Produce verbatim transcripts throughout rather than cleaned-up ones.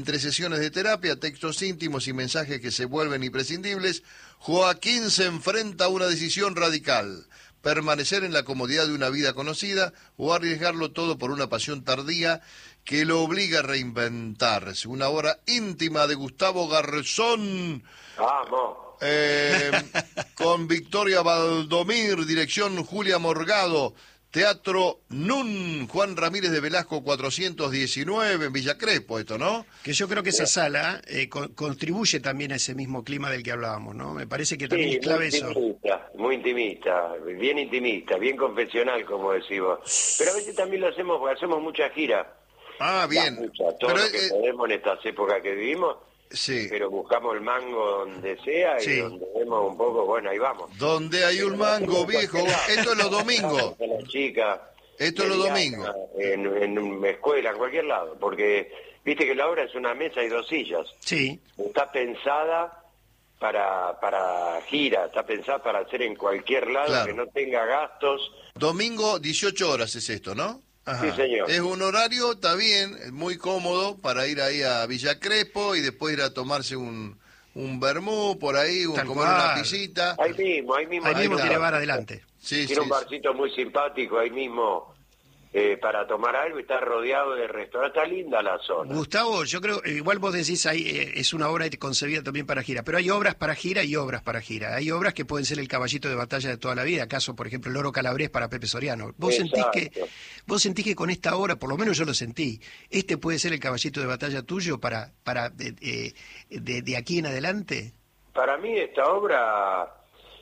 Entre sesiones de terapia, textos íntimos y mensajes que se vuelven imprescindibles, Joaquín se enfrenta a una decisión radical: permanecer en la comodidad de una vida conocida o arriesgarlo todo por una pasión tardía que lo obliga a reinventarse. Una obra íntima de Gustavo Garzón. Vamos. Eh, con Victoria Valdomir, dirección Julia Morgado. Teatro Nun, Juan Ramírez de Velasco cuatrocientos diecinueve, en Villa Crespo, esto, ¿no? Que yo creo que esa sala eh, con, contribuye también a ese mismo clima del que hablábamos, ¿no? Me parece que también Sí, es clave muy eso. intimista, muy intimista, bien intimista, bien confesional, como decimos. Pero a veces también lo hacemos, porque hacemos mucha gira. Ah, bien. Ya, mucha, todo Pero, lo que eh, podemos en estas épocas que vivimos. Sí. Pero buscamos el mango donde sea y Sí. donde vemos un poco, bueno, ahí vamos. Donde hay un mango, viejo. Esto es los domingos. Con la chica. Esto es los domingos. En, en una escuela, en cualquier lado, porque viste que la obra es una mesa y dos sillas. Sí. Está pensada para para gira, está pensada para hacer en cualquier lado, Claro. que no tenga gastos. Domingo, dieciocho horas es esto, ¿no? Ajá. Sí, señor. Es un horario, está bien, es muy cómodo para ir ahí a Villa Crespo y después ir a tomarse un, un vermú por ahí, un, Tal comer cual. una pisita. Ahí mismo, ahí mismo. Ahí mismo está. tiene bar adelante. Sí, Tiene un sí, barcito muy simpático ahí mismo eh, para tomar algo y está rodeado de restaurantes. Está linda la zona. Gustavo, yo creo, eh, igual vos decís, ahí eh, es una obra concebida también para gira, pero hay obras para gira y obras para gira. Hay obras que pueden ser el caballito de batalla de toda la vida, acaso, por ejemplo, el Loro Calabrés para Pepe Soriano. ¿Vos sentís Exacto. que vos sentís que con esta obra, por lo menos yo lo sentí, este puede ser el caballito de batalla tuyo para para de, eh, de, de aquí en adelante? Para mí esta obra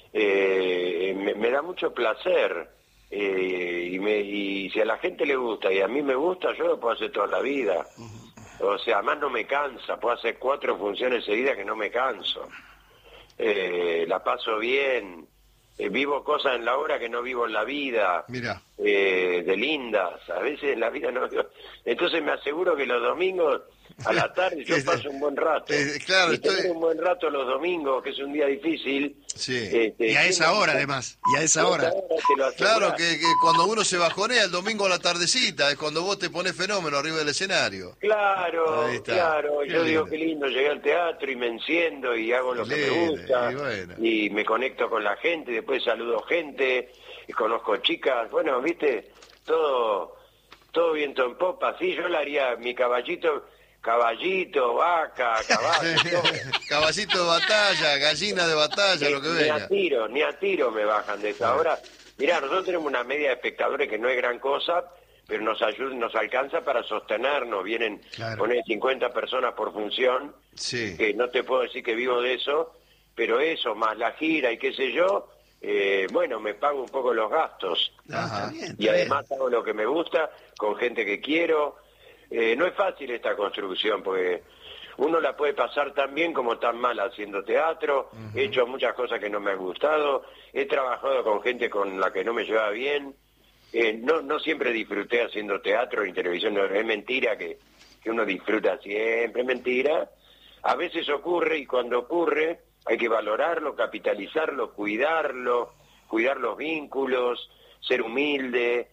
eh, me, me da mucho placer eh, y, me, y si a la gente le gusta y a mí me gusta, yo lo puedo hacer toda la vida. O sea, además no me cansa, puedo hacer cuatro funciones seguidas que no me canso. Eh, la paso bien, eh, vivo cosas en la obra que no vivo en la vida. Mirá. Eh, de lindas, a veces en la vida no. Entonces me aseguro que los domingos a la tarde yo paso un buen rato. Eh, claro, y estoy- tener un buen rato los domingos, que es un día difícil. Sí. este, Y a esa hora, además, y a esa hora. te lo asegurás. Claro, que, que cuando uno se bajonea el domingo a la tardecita, es cuando vos te pones fenómeno arriba del escenario. Claro, Ahí está. claro. Qué Yo digo lindo. qué lindo, llegué al teatro y me enciendo y hago lo Qué que me lindo, gusta. y bueno. Y me conecto con la gente, después saludo gente, y conozco chicas. Bueno, viste, todo, todo viento en popa. Sí, yo le haría mi caballito, caballito, vaca, caballo. todo. Caballito de batalla, gallina de batalla, Eh, lo que ni venga. a tiro, ni a tiro me bajan de esa hora. Mirá, nosotros tenemos una media de espectadores que no es gran cosa, pero nos ayuda, nos alcanza para sostenernos. Vienen, Claro. poner cincuenta personas por función, Sí. que no te puedo decir que vivo de eso, pero eso, más la gira y qué sé yo, eh, bueno, me pago un poco los gastos. Ah, Ajá. está bien, está Y además bien. hago lo que me gusta, con gente que quiero. Eh, no es fácil esta construcción, porque uno la puede pasar tan bien como tan mal haciendo teatro. He hecho muchas cosas que no me han gustado. He trabajado con gente con la que no me llevaba bien. Eh, no, no siempre disfruté haciendo teatro y televisión. No, es mentira que, que uno disfruta siempre, es mentira. A veces ocurre y cuando ocurre hay que valorarlo, capitalizarlo, cuidarlo, cuidar los vínculos, ser humilde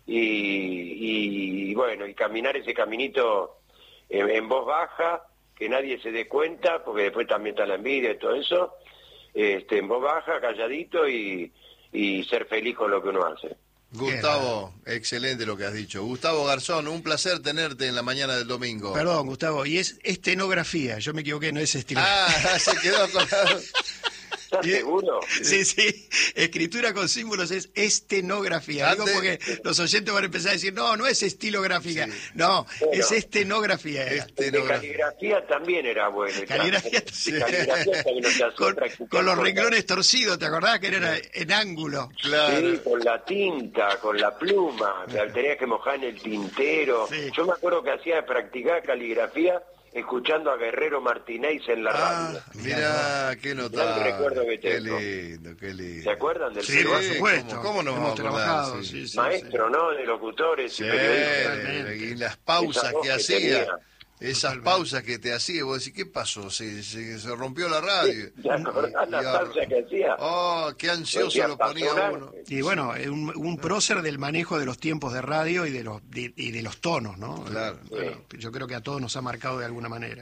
y, y bueno, y caminar ese caminito en, en voz baja, que nadie se dé cuenta, porque después también está la envidia y todo eso, este, en voz baja, calladito y, y ser feliz con lo que uno hace. Gustavo, excelente lo que has dicho. Gustavo Garzón, un placer tenerte en la mañana del domingo. Perdón, Gustavo, y es estenografía, yo me equivoqué, no es estilo. Ah, se quedó con la... ¿Estás Y- seguro? Sí, sí, escritura con símbolos es estenografía. Digo Antes- porque los oyentes van a empezar a decir, no, no es estilográfica, no, Bueno. es estenografía. era. Este- El de caligrafía también era bueno. y Caligrafía, también- sí. caligrafía también nos hacía Con, practicar con los con la- renglones torcidos, ¿te acordás que era en ángulo? Claro. Sí, con la tinta, con la pluma, que tenías que mojar en el tintero. Sí. Yo me acuerdo que hacía practicar caligrafía escuchando a Guerrero Martínez en la Ah, radio. mirá, qué notable. Gran recuerdo que Qué tengo. lindo, qué lindo. ¿Se acuerdan del Sí, peruano? por supuesto. ¿Cómo, cómo no Hemos vamos a acordar? trabajado, Sí. sí, sí, Maestro, ¿no? De locutores Sí, y periodistas. y las pausas Esa voz que que hacía. tenía. Esas Totalmente. pausas que te hacía, vos decís, ¿qué pasó? Se, se, se rompió la radio. ¿Te acordás la Y- y- pausa que hacía? Oh, qué ansioso Decía, lo ponía "Pasó una-". uno. Y bueno, eh, un, un prócer del manejo de los tiempos de radio y de los de, y de los tonos, ¿no? Claro. Bueno, yo creo que a todos nos ha marcado de alguna manera.